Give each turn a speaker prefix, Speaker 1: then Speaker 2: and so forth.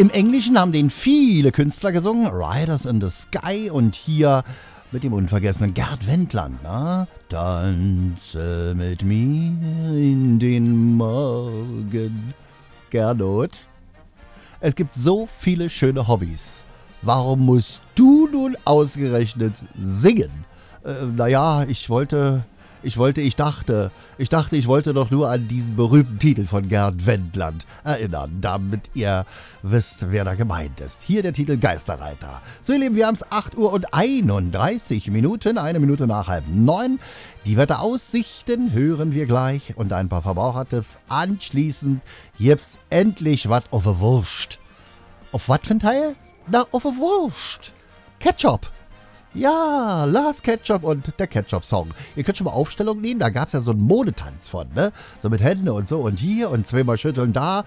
Speaker 1: Im Englischen haben den viele Künstler gesungen, Riders in the Sky und hier mit dem unvergessenen Gerd Wendland. Na? Tanze mit mir in den Morgen. Gernot, es gibt so viele schöne Hobbys. Warum musst du nun ausgerechnet singen? Ich wollte doch nur an diesen berühmten Titel von Gerd Wendland erinnern, damit ihr wisst, wer da gemeint ist. Hier der Titel Geisterreiter. So, ihr Lieben, wir haben es 8:31 Uhr, 1 Minute nach 8:30. Die Wetteraussichten hören wir gleich und ein paar Verbrauchertipps. Anschließend gibt's endlich was auf der Wurst. Auf was für ein Teil? Na, auf der Wurst. Ketchup. Ja, Lars Ketchup und der Ketchup-Song. Ihr könnt schon mal Aufstellung nehmen, da gab es ja so einen Modetanz von, ne? So mit Händen und so und hier und zweimal schütteln da